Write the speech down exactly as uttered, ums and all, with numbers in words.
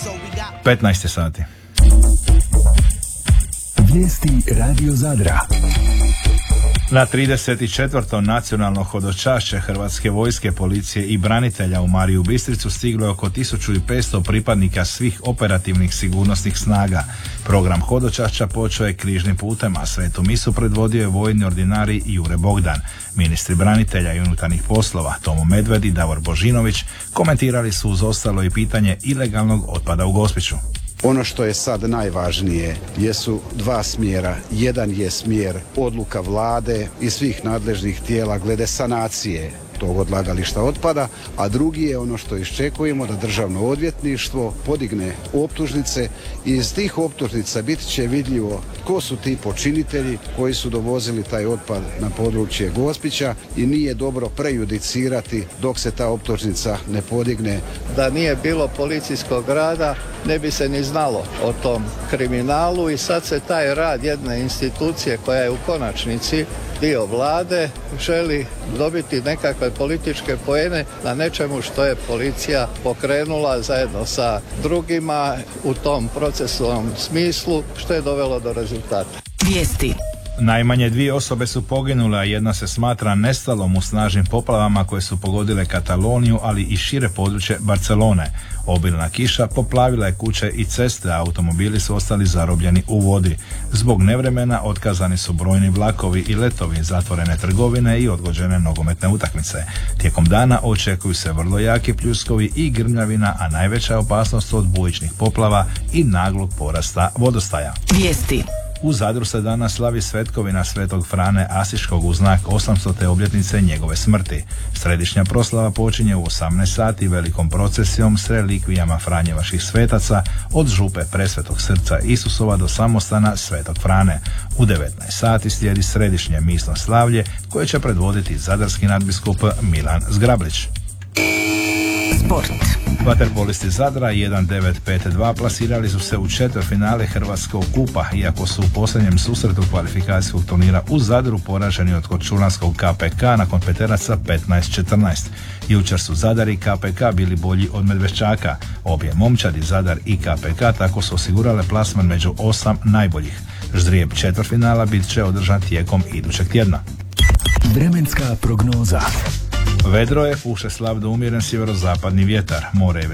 petnaest sati. Vijesti Radio Zadra. Na trideset četvrto nacionalno hodočašće Hrvatske vojske, policije i branitelja u Mariju Bistricu stiglo je oko tisuću petsto pripadnika svih operativnih sigurnosnih snaga. Program hodočašća počeo je križnim putem, a svetu misu predvodio je vojni ordinari Jure Bogdan. Ministri branitelja i unutarnjih poslova Tomo Medved i Davor Božinović komentirali su uz ostalo i pitanje ilegalnog otpada u Gospiću. Ono što je sad najvažnije jesu dva smjera. Jedan je smjer odluka vlade i svih nadležnih tijela glede sanacije tog odlagališta otpada, a drugi je ono što iščekujemo, da državno odvjetništvo podigne optužnice i iz tih optužnica bit će vidljivo tko su ti počinitelji koji su dovozili taj otpad na područje Gospića i nije dobro prejudicirati dok se ta optužnica ne podigne. Da nije bilo policijskog rada ne bi se ni znalo o tom kriminalu i sad se taj rad jedne institucije koja je u konačnici dio vlade želi dobiti nekakve političke poene na nečemu što je policija pokrenula zajedno sa drugima u tom procesnom smislu, što je dovelo do rezultata. Vijesti. Najmanje dvije osobe su poginule, a jedna se smatra nestalom u snažnim poplavama koje su pogodile Kataloniju, ali i šire područje Barcelone. Obilna kiša poplavila je kuće i ceste, a automobili su ostali zarobljeni u vodi. Zbog nevremena otkazani su brojni vlakovi i letovi, zatvorene trgovine i odgođene nogometne utakmice. Tijekom dana očekuju se vrlo jaki pljuskovi i grmljavina, a najveća opasnost od bujičnih poplava i naglog porasta vodostaja. Vijesti. U Zadru se danas slavi svetkovina Svetog Frane Asiškog u znak osamstote obljetnice njegove smrti. Središnja proslava počinje u osamnaest sati velikom procesijom s relikvijama Franjevaških svetaca od župe Presvetog Srca Isusova do samostana Svetog Frane. U devetnaest sati slijedi središnje misno slavlje koje će predvoditi zadarski nadbiskup Milan Zgrablić. Sport. Vaterpolisti Zadra jedan devet pet dva plasirali su se u četvrtfinale Hrvatskog kupa, iako su u posljednjem susretu kvalifikacijskog turnira u Zadru poraženi od Korčulanskog K P K nakon peteraca petnaest četrnaest. Jučer su Zadar i K P K bili bolji od Medveščaka. Obje momčadi, Zadar i K P K, tako su osigurale plasman među osam najboljih. Ždrijeb četvrtfinala bit će održan tijekom idućeg tjedna. Vremenska prognoza. Vedro je, puše slab do umjeren sjeverozapadni vjetar. More je